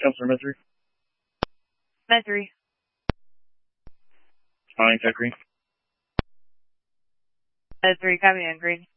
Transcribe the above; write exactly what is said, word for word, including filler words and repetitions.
Counselor Misery. Misery. Responding to green. Misery, copy on green.